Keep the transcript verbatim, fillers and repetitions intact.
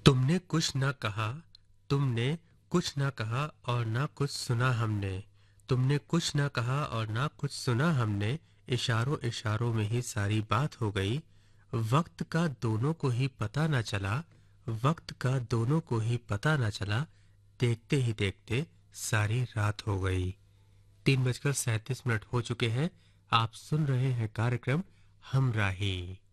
तुमने कुछ न कहा, तुमने कुछ न कहा और ना कुछ सुना हमने। तुमने कुछ न कहा और ना कुछ सुना हमने। इशारों इशारों में ही सारी बात हो गई। वक्त का दोनों को ही पता न चला। वक्त का दोनों को ही पता न चला। देखते ही देखते सारी रात हो गई। तीन बजकर सैंतीस मिनट हो चुके हैं। आप सुन रहे हैं कार्यक्रम हमराही।